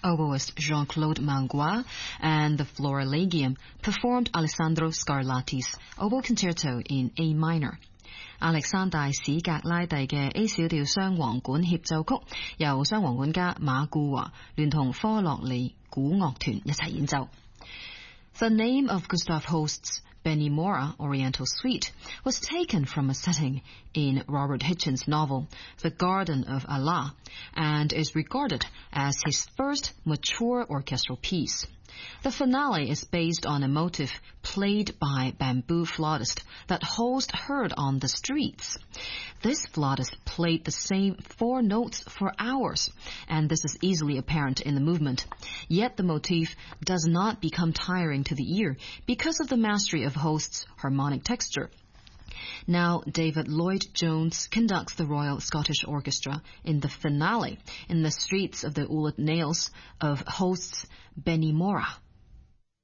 oboist Jean-Claude Mangois, and the Florilegium performed Alessandro Scarlatti's Oboe Concerto in A minor. 亞歷山大史格拉蒂嘅 A 小調雙簧管協奏曲，由雙簧管家馬固華聯同科洛利古樂團一齊演奏。The name of Gustav Holst's Benimora Oriental Suite was taken from a setting in Robert Hitchens' novel The Garden of Allah and is regarded as his first mature orchestral piece. The finale is based on a motif played by bamboo flautist that Holst heard on the streets. This flautist played the same 4 notes for hours, and this is easily apparent in the movement. Yet the motif does not become tiring to the ear because of the mastery of Holst's harmonic texture. Now, David Lloyd-Jones conducts the Royal Scottish Orchestra in the finale in the streets of the Ulet Nails of Holst's Benimora.